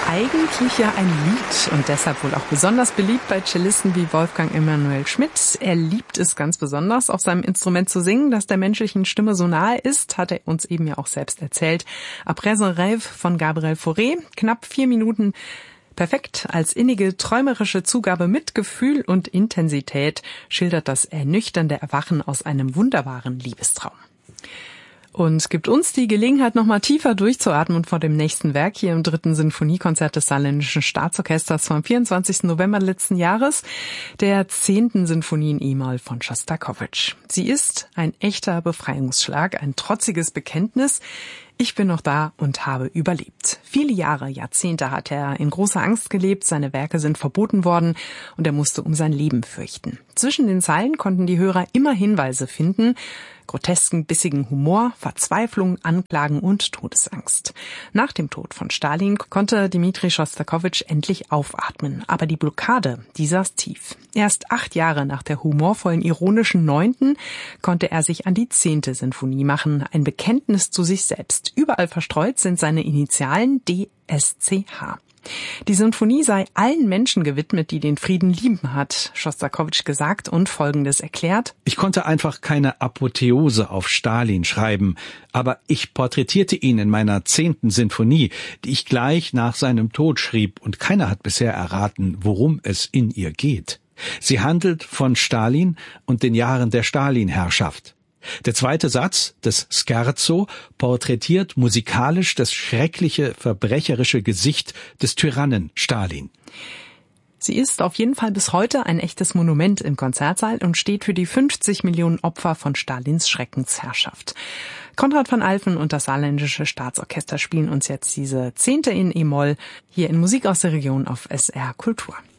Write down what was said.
Eigentlich ja ein Lied und deshalb wohl auch besonders beliebt bei Cellisten wie Wolfgang Emanuel Schmidt. Er liebt es ganz besonders, auf seinem Instrument zu singen, das der menschlichen Stimme so nahe ist, hat er uns eben ja auch selbst erzählt. Après un rêve von Gabriel Fauré, knapp 4 Minuten. Perfekt, als innige, träumerische Zugabe mit Gefühl und Intensität schildert das ernüchternde Erwachen aus einem wunderbaren Liebestraum. Und gibt uns die Gelegenheit, nochmal tiefer durchzuatmen vor dem nächsten Werk hier im 3. Sinfoniekonzert des Saarländischen Staatsorchesters vom 24. November letzten Jahres, der 10. Sinfonie in E-Moll von Schostakowitsch. Sie ist ein echter Befreiungsschlag, ein trotziges Bekenntnis. Ich bin noch da und habe überlebt. Viele Jahre, Jahrzehnte hat er in großer Angst gelebt, seine Werke sind verboten worden und er musste um sein Leben fürchten. Zwischen den Zeilen konnten die Hörer immer Hinweise finden, grotesken, bissigen Humor, Verzweiflung, Anklagen und Todesangst. Nach dem Tod von Stalin konnte Dmitri Schostakowitsch endlich aufatmen, aber die Blockade, die saß tief. Erst 8 Jahre nach der humorvollen, ironischen 9. konnte er sich an die 10. Sinfonie machen, ein Bekenntnis zu sich selbst. Überall verstreut sind seine Initialen DSCH. Die Sinfonie sei allen Menschen gewidmet, die den Frieden lieben, hat Schostakowitsch gesagt und Folgendes erklärt. Ich konnte einfach keine Apotheose auf Stalin schreiben, aber ich porträtierte ihn in meiner 10. Sinfonie, die ich gleich nach seinem Tod schrieb, und keiner hat bisher erraten, worum es in ihr geht. Sie handelt von Stalin und den Jahren der Stalin-Herrschaft. Der zweite Satz des Scherzo porträtiert musikalisch das schreckliche, verbrecherische Gesicht des Tyrannen Stalin. Sie ist auf jeden Fall bis heute ein echtes Monument im Konzertsaal und steht für die 50 Millionen Opfer von Stalins Schreckensherrschaft. Konrad van Alphen und das Saarländische Staatsorchester spielen uns jetzt diese 10. in E-Moll hier in Musik aus der Region auf SR Kultur.